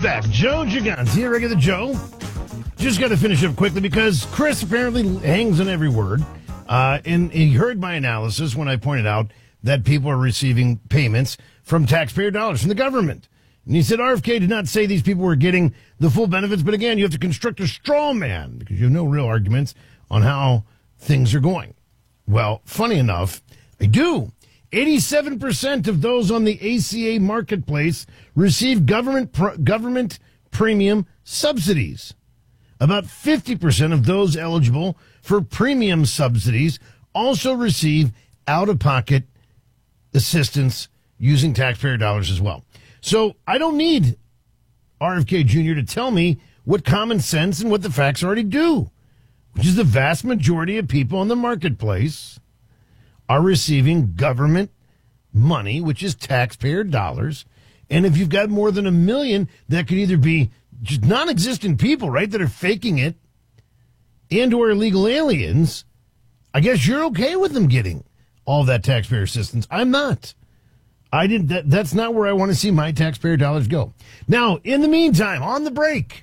back. Joe Gigante here, regular Joe. Just got to finish up quickly because Chris apparently hangs on every word. And he heard my analysis when I pointed out that people are receiving payments from taxpayer dollars from the government. And he said RFK did not say these people were getting the full benefits. But again, you have to construct a straw man because you have no real arguments on how things are going. Well, funny enough, I do. 87% of those on the ACA marketplace receive government premium subsidies. About 50% of those eligible for premium subsidies also receive out-of-pocket assistance using taxpayer dollars as well. So I don't need RFK Jr. to tell me what common sense and what the facts already do, which is the vast majority of people in the marketplace are receiving government money, which is taxpayer dollars. And if you've got more than 1 million, that could either be just non-existent people, right, that are faking it, and or illegal aliens. I guess you're okay with them getting all that taxpayer assistance. I'm not. That's not where I want to see my taxpayer dollars go. Now, in the meantime, on the break.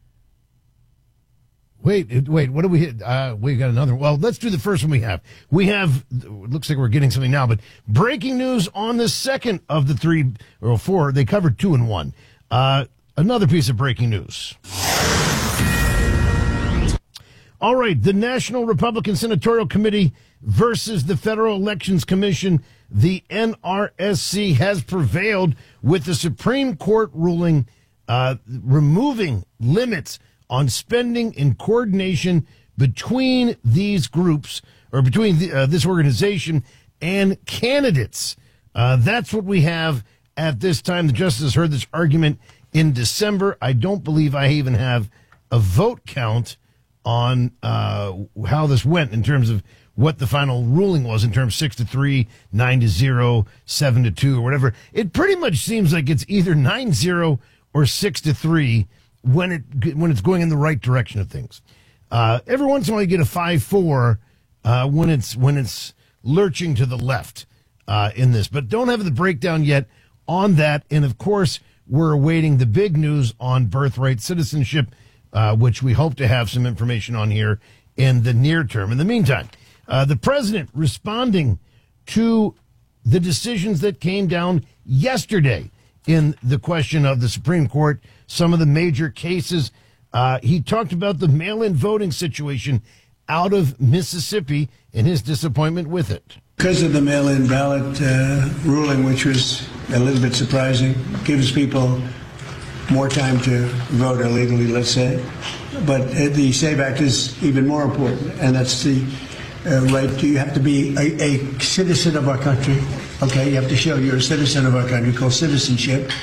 Wait, what do we hit? We got another. Well, let's do the first one we have. We have, looks like we're getting something now, but breaking news on the second of the 3 or 4. They covered 2 and 1. Another piece of breaking news. All right, the National Republican Senatorial Committee versus the Federal Elections Commission, the NRSC, has prevailed with the Supreme Court ruling removing limits on spending in coordination between these groups, or between this organization and candidates. That's what we have at this time. The justice heard this argument in December. I don't believe I even have a vote count on how this went in terms of what the final ruling was in terms 6-3, 9-0, 7-2, or whatever. It pretty much seems like it's either 9-0 or 6-3 when it's going in the right direction of things. Every once in a while you get a 5-4 when it's lurching to the left in this, but don't have the breakdown yet on that. And of course, we're awaiting the big news on birthright citizenship, which we hope to have some information on here in the near term. In the meantime, the president responding to the decisions that came down yesterday in the question of the Supreme Court, some of the major cases. He talked about the mail-in voting situation out of Mississippi and his disappointment with it. Because of the mail-in ballot ruling, which was a little bit surprising, gives people more time to vote illegally, let's say. But the SAVE Act is even more important, and that's the right. You have to be a citizen of our country. Okay, you have to show you're a citizen of our country, called citizenship.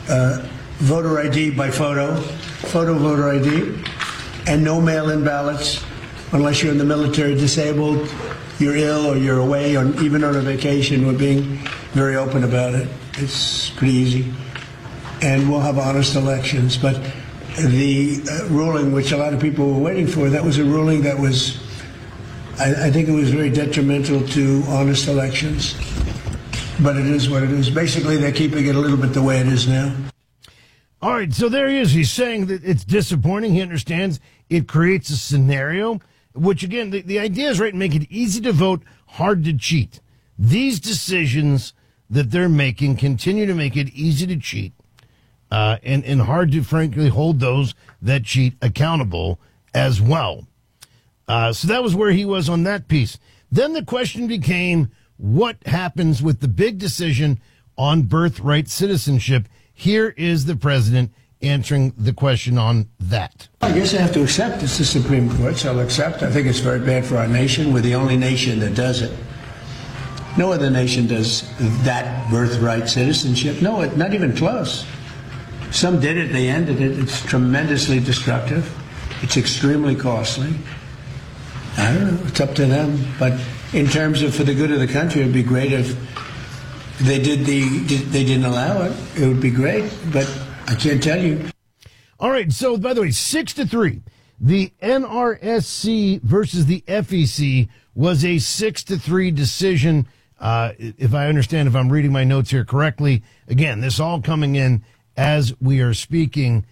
Voter ID by photo voter ID, and no mail-in ballots unless you're in the military, disabled, you're ill, or you're away, or even on a vacation. We're being very open about it. It's pretty easy. And we'll have honest elections. But the ruling, which a lot of people were waiting for, that was a ruling that was, I think it was very detrimental to honest elections. But it is what it is. Basically, they're keeping it a little bit the way it is now. All right, so there he is. He's saying that it's disappointing. He understands it creates a scenario, which, again, the idea is, right, make it easy to vote, hard to cheat. These decisions that they're making continue to make it easy to cheat and hard to, frankly, hold those that cheat accountable as well. So that was where he was on that piece. Then the question became, what happens with the big decision on birthright citizenship? Here is the president answering the question on that. I guess I have to accept it's the Supreme Court, so I'll accept. I think it's very bad for our nation. We're the only nation that does it. No other nation does that birthright citizenship. No, not even close. Some did it, they ended it. It's tremendously destructive. It's extremely costly. I don't know, it's up to them. But in terms of for the good of the country, it'd be great if they didn't allow it. It would be great, but I can't tell you. All right, so by the way, 6-3. The NRSC versus the FEC was a 6-3 decision. If I understand, if I'm reading my notes here correctly, again, this all coming in as we are speaking